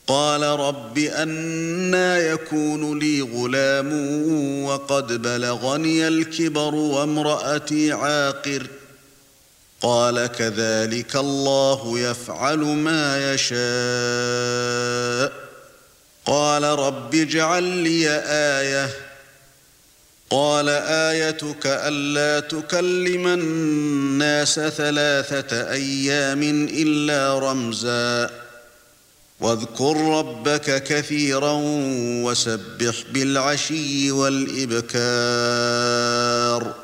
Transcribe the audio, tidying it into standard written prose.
قال رب أنى يكون لي غلام وقد بلغني الكبر وامرأتي عاقر قال كذلك الله يفعل ما يشاء قال رب اجعل لي آية قال آيتك ألا تكلم الناس 3 أيام إلا رمزا واذكر ربك كثيرا وسبح بالعشي والإبكار